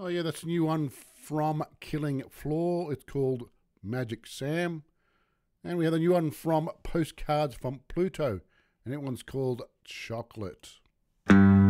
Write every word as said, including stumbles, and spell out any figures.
Oh yeah, that's a new one from Killing Floor. It's called Magic Sam. And we have a new one from Postcards from Pluto. And that one's called Chocolate.